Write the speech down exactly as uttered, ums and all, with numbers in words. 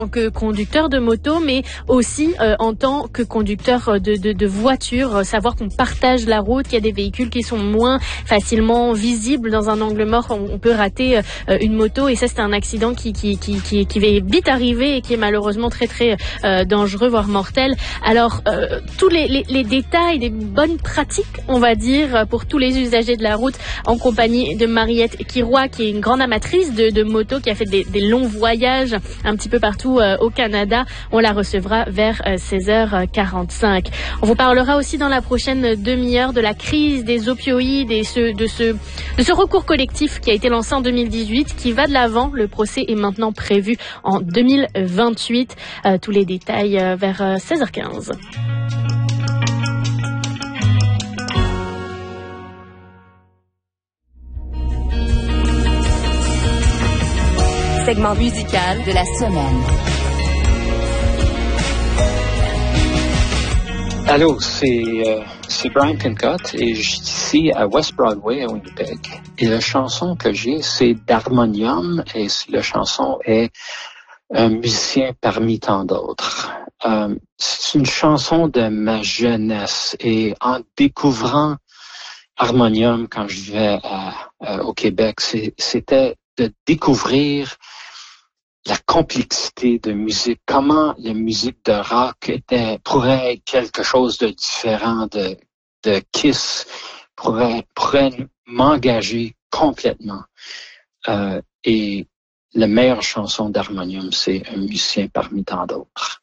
En tant que conducteur de moto, mais aussi euh, en tant que conducteur de, de, de voiture, euh, savoir qu'on partage la route, qu'il y a des véhicules qui sont moins facilement visibles dans un angle mort, on, on peut rater euh, une moto, et ça c'est un accident qui, qui, qui, qui, qui va vite arriver et qui est malheureusement très très euh, dangereux, voire mortel. Alors euh, tous les, les, les détails, les bonnes pratiques, on va dire, pour tous les usagers de la route, en compagnie de Mariette Kiroy, qui est une grande amatrice de, de moto, qui a fait des, des longs voyages un petit peu partout au Canada. On la recevra vers seize heures quarante-cinq. On vous parlera aussi dans la prochaine demi-heure de la crise des opioïdes et ce, de, ce, de ce recours collectif qui a été lancé en deux mille dix-huit, qui va de l'avant. Le procès est maintenant prévu en deux mille vingt-huit. Euh, tous les détails euh, vers euh, seize heures quinze. Segment musical de la semaine. Allô, c'est euh, c'est Brian Pincott et je suis ici à West Broadway à Winnipeg. Et la chanson que j'ai, c'est d'Harmonium, et la chanson est Un musicien parmi tant d'autres. Euh, c'est une chanson de ma jeunesse, et en découvrant Harmonium quand je vivais à, à, au Québec, c'est, c'était de découvrir la complexité de musique, comment la musique de rock était, pourrait être quelque chose de différent de, de Kiss, pourrait, pourrait m'engager complètement. Euh, et la meilleure chanson d'Harmonium, c'est Un musicien parmi tant d'autres.